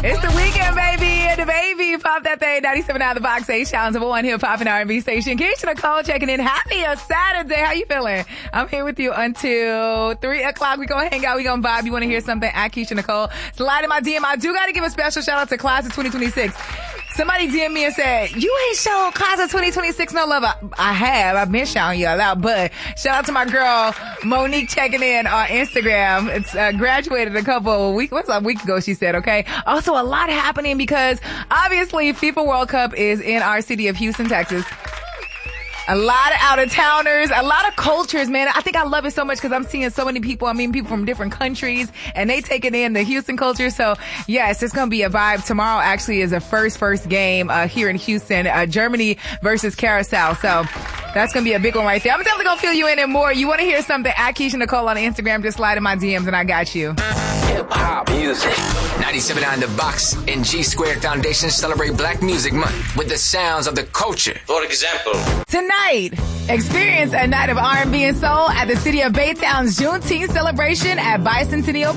It's the weekend, baby. And the baby pop that thing. 97.9 The Box, H-Town's number one hip-hop and R&B station. Keisha Nicole checking in. Happy Saturday. How you feeling? I'm here with you until 3 o'clock. We gonna hang out. We gonna vibe. You want to hear something? At Keisha Nicole. Slide in my DM. I do got to give a special shout out to Class of 2026. Somebody DM'd me and said, you ain't shown Class of 2026 no love. I have. I've been showing you a lot. But shout out to my girl, Monique, checking in on Instagram. It's graduated a week ago, she said, okay? Also, a lot happening because obviously FIFA World Cup is in our city of Houston, Texas. A lot of out-of-towners, a lot of cultures, man. I think I love it so much because I'm seeing so many people. I mean, people from different countries, and they taking in the Houston culture. So, yes, it's going to be a vibe. Tomorrow actually is a first game here in Houston, Germany versus Carousel. So, that's going to be a big one right there. I'm definitely going to fill you in and more. You want to hear something? At Keisha Nicole on Instagram, just slide in my DMs, and I got you. Hip-hop music. 97.9 The Box and G Squared Foundation celebrate Black Music Month with the sounds of the culture. For example, tonight, experience a night of R&B and soul at the City of Baytown's Juneteenth celebration at Bicentennial